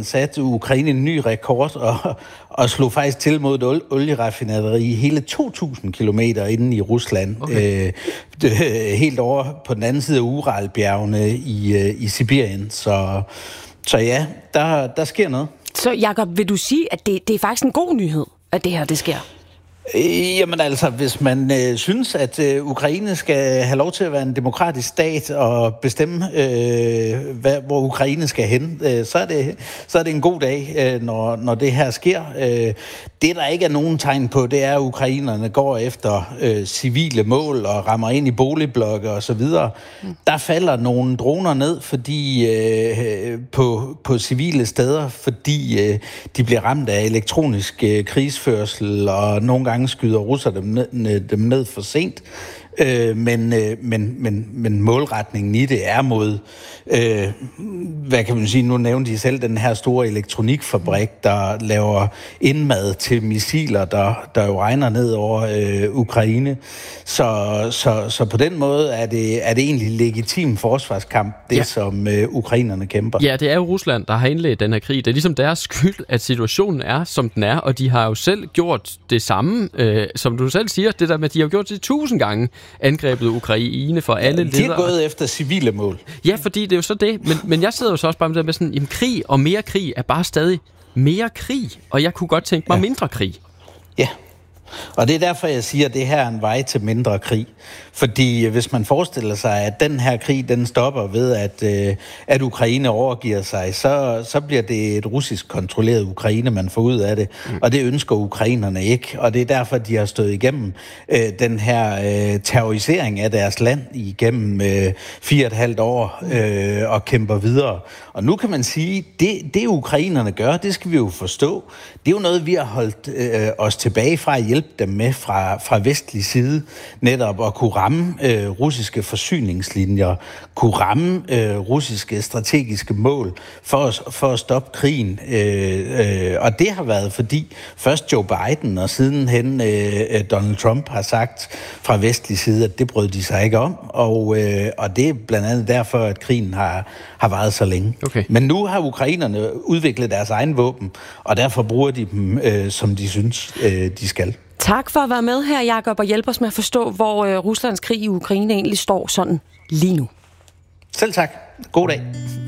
satte Ukraine en ny rekord og slog faktisk til mod et olieraffinaderi hele 2.000 kilometer inde i Rusland. Okay. Helt over på den anden side af Uralbjergene i Sibirien. Så ja, der sker noget. Så Jakob, vil du sige, at det er faktisk en god nyhed, at det her det sker? Jamen altså, hvis man synes, at Ukraine skal have lov til at være en demokratisk stat og bestemme, hvor Ukraine skal hen, så er det en god dag, når det her sker. Det, der ikke er nogen tegn på, det er, at ukrainerne går efter civile mål og rammer ind i boligblokke osv. Der falder nogle droner ned på civile steder, fordi de bliver ramt af elektronisk krigsførsel, og nogle gange skyder russer dem ned for sent. Men målretningen i det er mod, hvad kan man sige, nu nævnte de selv den her store elektronikfabrik, der laver indmad til missiler, der jo regner ned over Ukraine. Så på den måde er det egentlig legitim forsvarskamp, som ukrainerne kæmper. Ja, det er jo Rusland, der har indledt den her krig. Det er ligesom deres skyld, at situationen er, som den er, og de har jo selv gjort det samme, som du selv siger, det der med, at de har gjort det 1000 gange, angrebet Ukraine for alle ledere. De er gået efter civile mål. Ja, fordi det er jo så det. Men jeg sidder jo så også bare med sådan, jamen krig og mere krig er bare stadig mere krig, og jeg kunne godt tænke mig mindre krig. Ja, og det er derfor, jeg siger, at det her er en vej til mindre krig. Fordi hvis man forestiller sig, at den her krig, den stopper ved, at Ukraine overgiver sig, så bliver det et russisk kontrolleret Ukraine, man får ud af det. Og det ønsker ukrainerne ikke. Og det er derfor, de har stået igennem den her terrorisering af deres land igennem 4,5 år og kæmper videre. Og nu kan man sige, det ukrainerne gør, det skal vi jo forstå. Det er jo noget, vi har holdt os tilbage fra at hjælpe dem med fra vestlig side, netop at kunne ramme russiske forsyningslinjer, kunne ramme russiske strategiske mål for at stoppe krigen. Og det har været fordi først Joe Biden og sidenhen Donald Trump har sagt fra vestlig side, at det brød de sig ikke om. Og det er blandt andet derfor, at krigen har varet så længe. Okay. Men nu har ukrainerne udviklet deres egen våben, og derfor bruger de dem, som de synes, de skal. Tak for at være med her, Jakob, og hjælpe os med at forstå, hvor Ruslands krig i Ukraine egentlig står sådan lige nu. Selv tak. God dag.